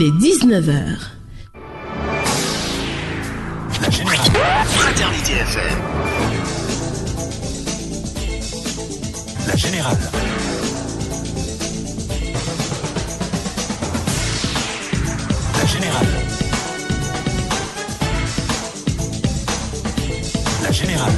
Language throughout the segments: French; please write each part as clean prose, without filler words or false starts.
Il est 19h. La Générale. Fraternité FM. La Générale. La Générale. La Générale.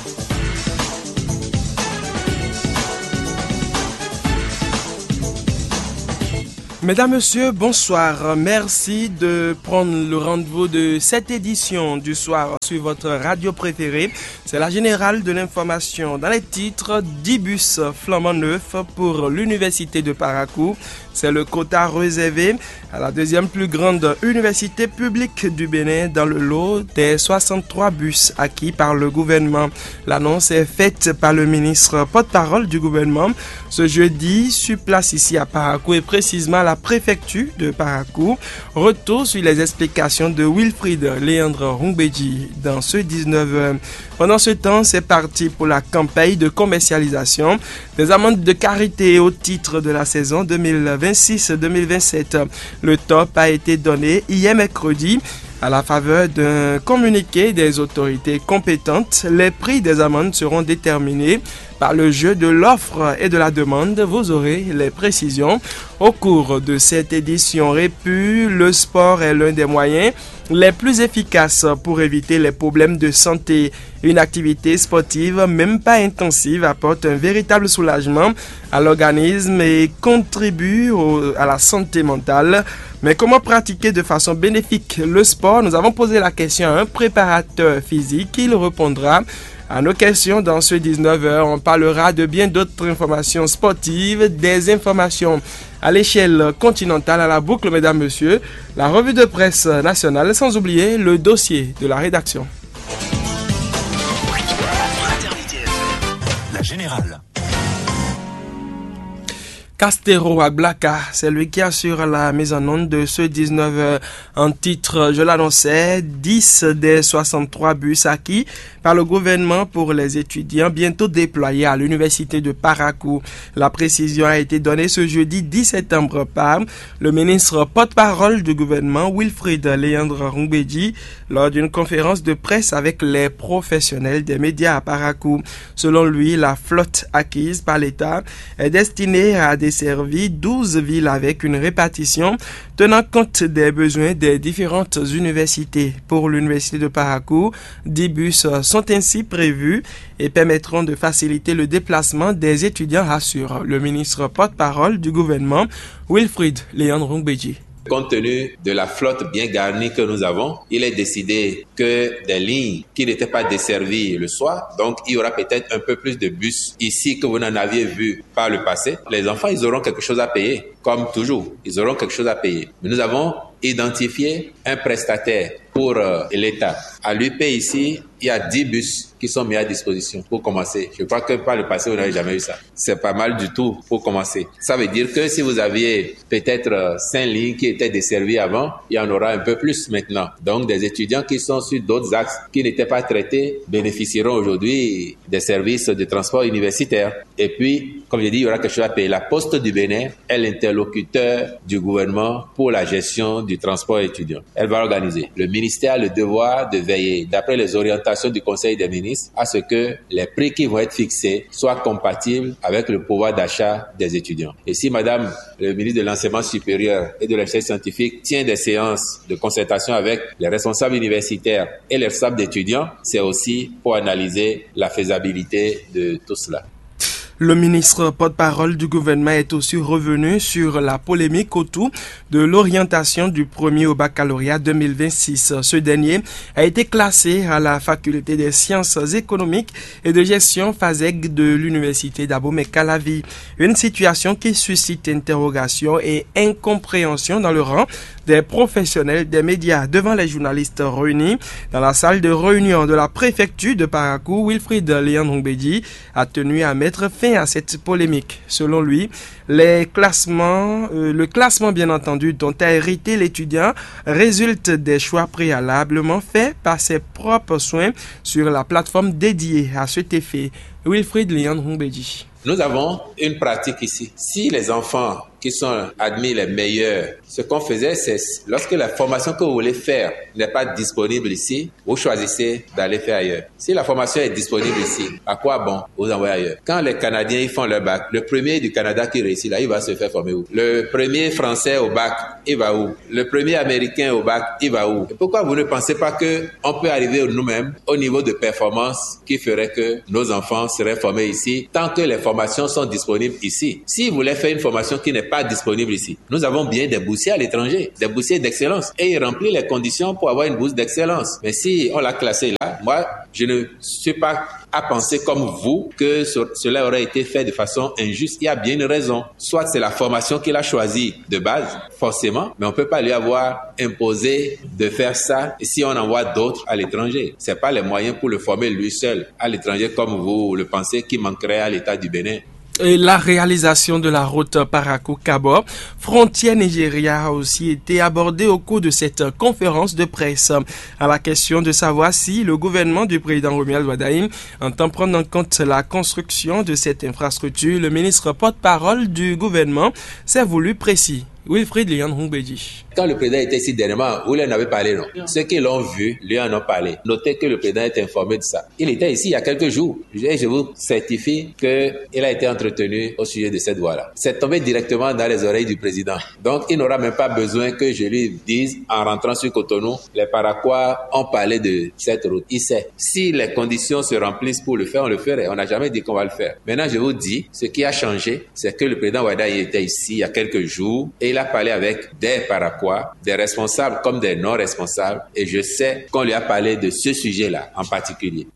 Mesdames, Messieurs, bonsoir. Merci de prendre le rendez-vous de cette édition du soir sur votre radio préférée. C'est la Générale de l'information. Dans les titres, 10 bus flambant neufs pour l'université de Parakou. C'est le quota réservé à la deuxième plus grande université publique du Bénin dans le lot des 63 bus acquis par le gouvernement. L'annonce est faite par le ministre porte-parole du gouvernement ce jeudi sur place ici à Parakou et précisément à la préfecture de Parakou. Retour sur les explications de Wilfried Léandre Rungbeji dans ce 19h. Pendant ce temps, c'est parti pour la campagne de commercialisation des amendes de carité au titre de la saison 2026-2027. Le top a été donné hier mercredi. À la faveur d'un communiqué des autorités compétentes, les prix des amendes seront déterminés par le jeu de l'offre et de la demande. Vous aurez les précisions. Au cours de cette édition répue, le sport est l'un des moyens les plus efficaces pour éviter les problèmes de santé. Une activité sportive, même pas intensive, apporte un véritable soulagement à l'organisme et contribue à la santé mentale. Mais comment pratiquer de façon bénéfique le sport? Nous avons posé la question à un préparateur physique. Il répondra à nos questions dans ce 19h. On parlera de bien d'autres informations sportives, des informations à l'échelle continentale, à la boucle, mesdames, messieurs, la revue de presse nationale, sans oublier le dossier de la rédaction. La Générale. Castero Aglaka, c'est lui qui assure la mise en onde de ce 19h. En titre, je l'annonçais, 10 des 63 bus acquis par le gouvernement pour les étudiants bientôt déployés à l'université de Parakou. La précision a été donnée ce jeudi 10 septembre par le ministre porte-parole du gouvernement Wilfried Léandre Rungbeji lors d'une conférence de presse avec les professionnels des médias à Parakou. Selon lui, la flotte acquise par l'État est destinée à desservi 12 villes avec une répartition tenant compte des besoins des différentes universités. Pour l'université de Parakou, 10 bus sont ainsi prévus et permettront de faciliter le déplacement des étudiants, assure le ministre porte-parole du gouvernement, Wilfried Léandre Rungbeji. Compte tenu de la flotte bien garnie que nous avons, il est décidé que des lignes qui n'étaient pas desservies le soir, donc il y aura peut-être un peu plus de bus ici que vous n'en aviez vu par le passé. Les enfants, ils auront quelque chose à payer, comme toujours, ils auront quelque chose à payer. Mais nous avons identifié un prestataire pour l'État. À l'UP ici, il y a 10 bus qui sont mis à disposition pour commencer. Je crois que par le passé, vous n'avez jamais eu ça. C'est pas mal du tout pour commencer. Ça veut dire que si vous aviez peut-être 5 lignes qui étaient desservies avant, il y en aura un peu plus maintenant. Donc, des étudiants qui sont sur d'autres axes qui n'étaient pas traités bénéficieront aujourd'hui des services de transport universitaire. Et puis, comme je dis, il y aura quelque chose à payer. La Poste du Bénin est l'interlocuteur du gouvernement pour la gestion du transport étudiant. Elle va organiser. Le ministère a le devoir de veiller, d'après les orientations du Conseil des ministres, à ce que les prix qui vont être fixés soient compatibles avec le pouvoir d'achat des étudiants. Et si Madame le ministre de l'Enseignement supérieur et de la recherche scientifique tient des séances de concertation avec les responsables universitaires et les responsables d'étudiants, c'est aussi pour analyser la faisabilité de tout cela. Le ministre porte-parole du gouvernement est aussi revenu sur la polémique autour de l'orientation du premier au baccalauréat 2026. Ce dernier a été classé à la faculté des sciences économiques et de gestion FASEG de l'université d'Abomey-Calavi. Une situation qui suscite interrogation et incompréhension dans le rang des professionnels des médias. Devant les journalistes réunis dans la salle de réunion de la préfecture de Parakou, Wilfried Léandre Rungbeji a tenu à mettre fin à cette polémique. Selon lui, le classement bien entendu dont a hérité l'étudiant résulte des choix préalablement faits par ses propres soins sur la plateforme dédiée à cet effet. Wilfried Léandre Rungbeji. Nous avons une pratique ici. Si les enfants qui qui sont admis les meilleurs, ce qu'on faisait, c'est lorsque la formation que vous voulez faire n'est pas disponible ici, vous choisissez d'aller faire ailleurs. Si la formation est disponible ici, à quoi bon vous envoyer ailleurs? Quand les Canadiens ils font leur bac, le premier du Canada qui réussit là, il va se faire former où? Le premier Français au bac, il va où? Le premier Américain au bac, il va où? Et pourquoi vous ne pensez pas qu'on peut arriver nous-mêmes au niveau de performance qui ferait que nos enfants seraient formés ici tant que les formations sont disponibles ici? Si vous voulez faire une formation qui n'est pas disponible ici, nous avons bien des boursiers à l'étranger, des boursiers d'excellence, et ils remplissent les conditions pour avoir une bourse d'excellence. Mais si on l'a classé là, moi, je ne suis pas à penser comme vous que cela aurait été fait de façon injuste. Il y a bien une raison. Soit c'est la formation qu'il a choisie de base, forcément, mais on ne peut pas lui avoir imposé de faire ça si on envoie d'autres à l'étranger. Ce n'est pas les moyens pour le former lui seul à l'étranger comme vous le pensez qui manquerait à l'État du Bénin. Et la réalisation de la route Parakou-Kabo, frontière Nigeria, a aussi été abordée au cours de cette conférence de presse. À la question de savoir si le gouvernement du président Romuald Wadaim entend prendre en compte la construction de cette infrastructure, le ministre porte-parole du gouvernement s'est voulu précis. Wilfried Lian Humbeji. Quand le président était ici dernièrement, vous lui en avez parlé, non? Ceux qui l'ont vu lui en ont parlé. Notez que le président est informé de ça. Il était ici il y a quelques jours. Et je vous certifie qu'il a été entretenu au sujet de cette voie-là. C'est tombé directement dans les oreilles du président. Donc, il n'aura même pas besoin que je lui dise, en rentrant sur Cotonou, les Paraquois ont parlé de cette route. Il sait. Si les conditions se remplissent pour le faire, on le ferait. On n'a jamais dit qu'on va le faire. Maintenant, je vous dis, ce qui a changé, c'est que le président Wada était ici il y a quelques jours et il a parlé avec des Paraquois, des responsables comme des non-responsables, et je sais qu'on lui a parlé de ce sujet-là en particulier.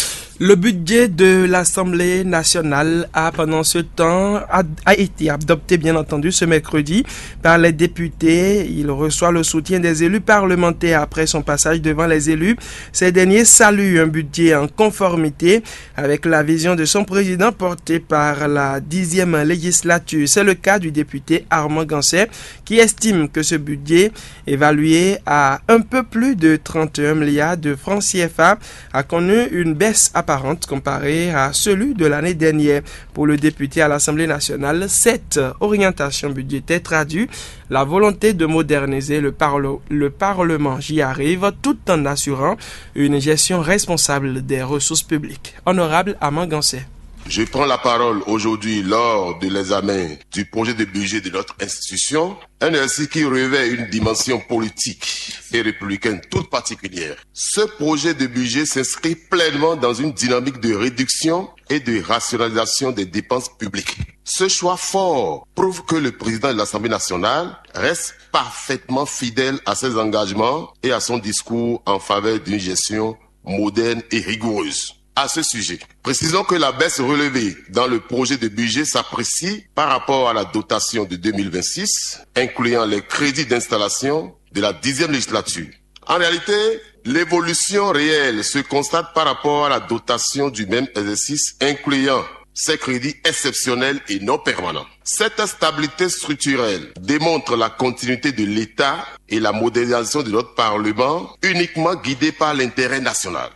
Le budget de l'Assemblée nationale pendant ce temps, a été adopté, bien entendu, ce mercredi par les députés. Il reçoit le soutien des élus parlementaires après son passage devant les élus. Ces derniers saluent un budget en conformité avec la vision de son président portée par la 10e législature. C'est le cas du député Armand Gansset qui estime que ce budget, évalué à un peu plus de 31 milliards de francs CFA, a connu une baisse apparente comparé à celui de l'année dernière. Pour le député à l'Assemblée nationale, cette orientation budgétaire traduit la volonté de moderniser le Parlement. J'y arrive tout en assurant une gestion responsable des ressources publiques. Honorable Armand Gansset. Je prends la parole aujourd'hui lors de l'examen du projet de budget de notre institution, un exercice qui revêt une dimension politique et républicaine toute particulière. Ce projet de budget s'inscrit pleinement dans une dynamique de réduction et de rationalisation des dépenses publiques. Ce choix fort prouve que le président de l'Assemblée nationale reste parfaitement fidèle à ses engagements et à son discours en faveur d'une gestion moderne et rigoureuse. À ce sujet, précisons que la baisse relevée dans le projet de budget s'apprécie par rapport à la dotation de 2026, incluant les crédits d'installation de la 10e législature. En réalité, l'évolution réelle se constate par rapport à la dotation du même exercice, incluant ces crédits exceptionnels et non permanents. Cette stabilité structurelle démontre la continuité de l'État et la modernisation de notre Parlement, uniquement guidée par l'intérêt national.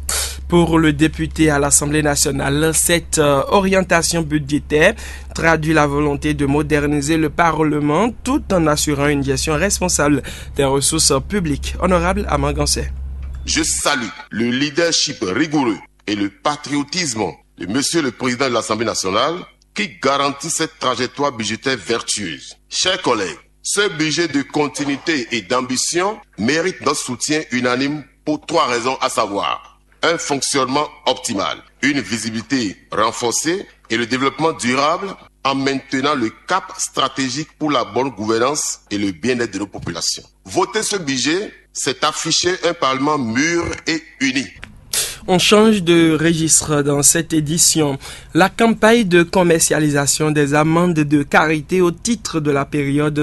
Pour le député à l'Assemblée nationale, cette orientation budgétaire traduit la volonté de moderniser le Parlement tout en assurant une gestion responsable des ressources publiques. Honorable Armand Gansset. Je salue le leadership rigoureux et le patriotisme de Monsieur le Président de l'Assemblée nationale qui garantit cette trajectoire budgétaire vertueuse. Chers collègues, ce budget de continuité et d'ambition mérite notre soutien unanime pour 3 raisons, à savoir un fonctionnement optimal, une visibilité renforcée et le développement durable en maintenant le cap stratégique pour la bonne gouvernance et le bien-être de nos populations. Voter ce budget, c'est afficher un Parlement mûr et uni. On change de registre dans cette édition. La campagne de commercialisation des amendes de karité au titre de la période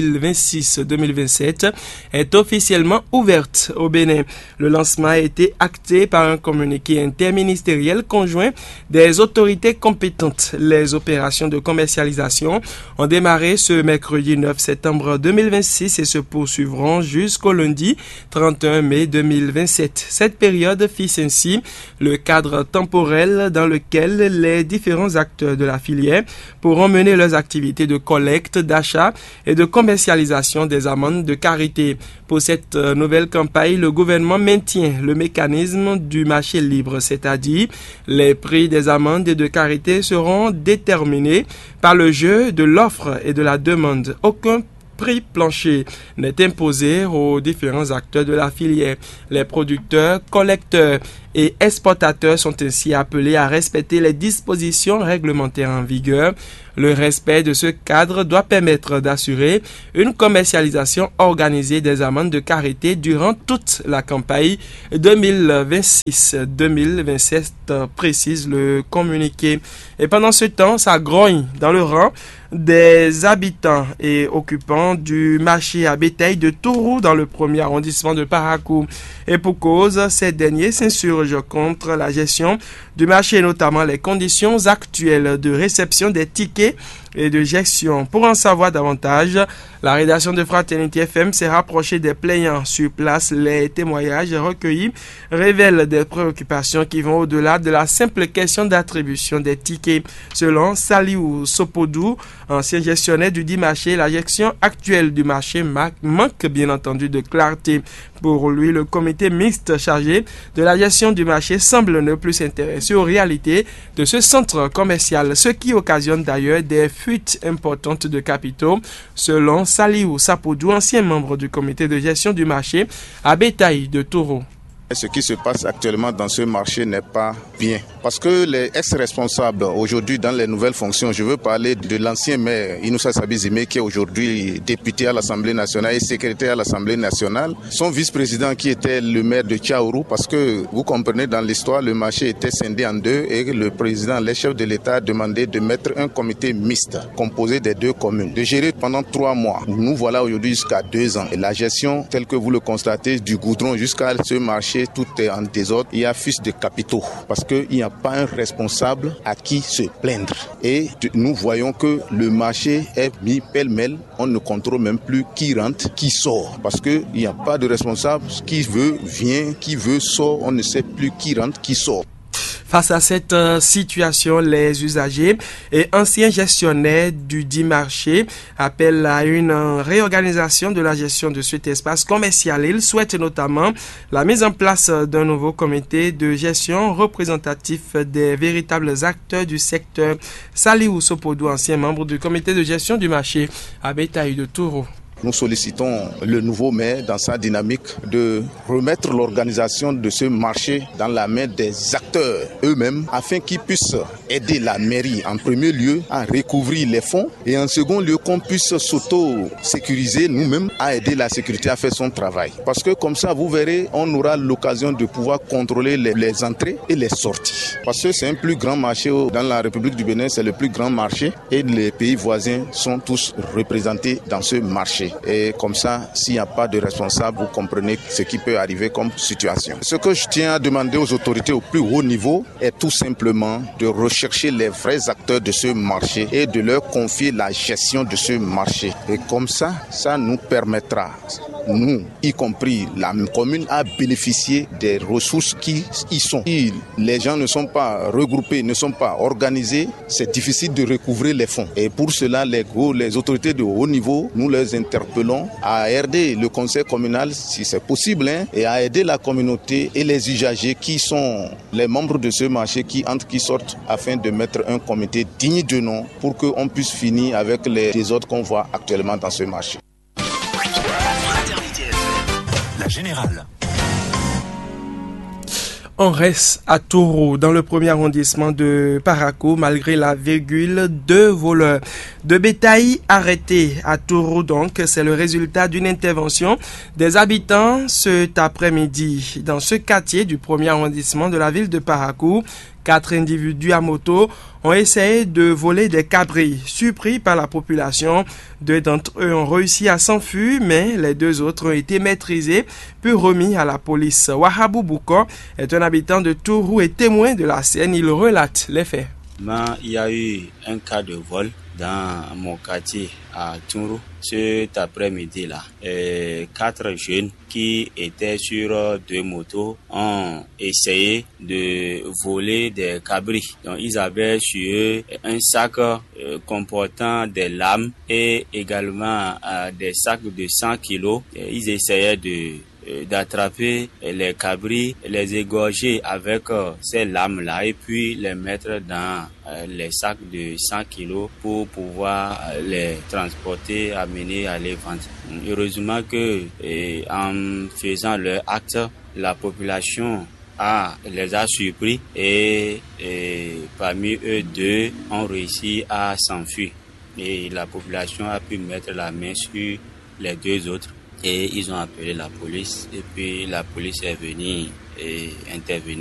2026-2027 est officiellement ouverte au Bénin. Le lancement a été acté par un communiqué interministériel conjoint des autorités compétentes. Les opérations de commercialisation ont démarré ce mercredi 9 septembre 2026 et se poursuivront jusqu'au lundi 31 mai 2027. Cette période fixe ainsi ainsi le cadre temporel dans lequel les différents acteurs de la filière pourront mener leurs activités de collecte, d'achat et de commercialisation des amendes de karité. Pour cette nouvelle campagne, le gouvernement maintient le mécanisme du marché libre, c'est-à-dire les prix des amendes de karité seront déterminés par le jeu de l'offre et de la demande. Aucun prix plancher n'est imposé aux différents acteurs de la filière. Les producteurs, collecteurs et exportateurs sont ainsi appelés à respecter les dispositions réglementaires en vigueur. Le respect de ce cadre doit permettre d'assurer une commercialisation organisée des amendes de karité durant toute la campagne 2026-2027, précise le communiqué. Et pendant ce temps, ça grogne dans le rang des habitants et occupants du marché à bétail de Tourou dans le premier arrondissement de Parakou. Et pour cause, ces derniers s'insurgent contre la gestion du marché, notamment les conditions actuelles de réception des tickets et de gestion. Pour en savoir davantage, la rédaction de Fraternité FM s'est rapprochée des plaignants sur place. Les témoignages recueillis révèlent des préoccupations qui vont au-delà de la simple question d'attribution des tickets. Selon Saliou Sopodou, ancien gestionnaire du dit marché, la gestion actuelle du marché manque bien entendu de clarté. Pour lui, le comité mixte chargé de la gestion du marché semble ne plus s'intéresser aux réalités de ce centre commercial, ce qui occasionne d'ailleurs des fuites importantes de capitaux. Selon Saliou Sapodou, ancien membre du comité de gestion du marché à bétail de Tourou. Ce qui se passe actuellement dans ce marché n'est pas bien. Parce que les ex-responsables aujourd'hui dans les nouvelles fonctions, je veux parler de l'ancien maire Inoussa Sabizime qui est aujourd'hui député à l'Assemblée nationale et secrétaire à l'Assemblée nationale. Son vice-président qui était le maire de Tchaourou, parce que vous comprenez dans l'histoire, le marché était scindé en deux et le président, les chefs de l'État demandaient de mettre un comité mixte composé des deux communes, de gérer pendant 3 mois. Nous voilà aujourd'hui jusqu'à 2 ans. Et la gestion, telle que vous le constatez, du goudron jusqu'à ce marché, tout est en désordre. Il y a fuite de capitaux parce qu'il n'y a pas un responsable à qui se plaindre. Et nous voyons que le marché est mis pêle-mêle. On ne contrôle même plus qui rentre, qui sort. Parce qu'il n'y a pas de responsable. Qui veut vient, qui veut sort. On ne sait plus qui rentre, qui sort. Face à cette situation, les usagers et anciens gestionnaires du dit marché appellent à une réorganisation de la gestion de cet espace commercial. Ils souhaitent notamment la mise en place d'un nouveau comité de gestion représentatif des véritables acteurs du secteur. Saliou Sopodou, ancien membre du comité de gestion du marché à bétail de Tourou. Nous sollicitons le nouveau maire dans sa dynamique de remettre l'organisation de ce marché dans la main des acteurs eux-mêmes afin qu'ils puissent aider la mairie en premier lieu à recouvrir les fonds et en second lieu qu'on puisse s'auto-sécuriser nous-mêmes à aider la sécurité à faire son travail. Parce que comme ça, vous verrez, on aura l'occasion de pouvoir contrôler les entrées et les sorties. Parce que c'est un plus grand marché dans la République du Bénin, c'est le plus grand marché et les pays voisins sont tous représentés dans ce marché. Et comme ça, s'il n'y a pas de responsable, vous comprenez ce qui peut arriver comme situation. Ce que je tiens à demander aux autorités au plus haut niveau est tout simplement de rechercher les vrais acteurs de ce marché et de leur confier la gestion de ce marché. Et comme ça, ça nous permettra, nous, y compris la commune, à bénéficier des ressources qui y sont. Si les gens ne sont pas regroupés, ne sont pas organisés, c'est difficile de recouvrer les fonds. Et pour cela, les autorités de haut niveau, nous les interpellons à aider le conseil communal, si c'est possible, et à aider la communauté et les usagers qui sont les membres de ce marché, qui entrent, qui sortent, afin de mettre un comité digne de nom pour qu'on puisse finir avec les désordres qu'on voit actuellement dans ce marché. La Générale. On reste à Tourou, dans le premier arrondissement de Parakou, malgré la virgule, 2 voleurs de bétail arrêtés à Tourou. Donc, c'est le résultat d'une intervention des habitants cet après-midi. Dans ce quartier du premier arrondissement de la ville de Parakou, 4 individus à moto ont essayé de voler des cabris. Surpris par la population, 2 d'entre eux ont réussi à s'enfuir, mais les 2 autres ont été maîtrisés puis remis à la police. Wahabou Bouko est un habitant de Tourou et témoin de la scène. Il relate les faits. Il y a eu un cas de vol dans mon quartier à Tchourou cet après-midi-là. 4 jeunes qui étaient sur 2 motos ont essayé de voler des cabris. Donc ils avaient sur eux un sac comportant des lames et également des sacs de 100 kilos. Ils essayaient d'attraper les cabris, les égorger avec ces lames-là et puis les mettre dans les sacs de 100 kilos pour pouvoir les transporter, amener à les vendre. Heureusement que en faisant leur acte, la population les a surpris et parmi eux 2 ont réussi à s'enfuir. Et la population a pu mettre la main sur les 2 autres. Et ils ont appelé la police et puis la police est venue intervenir.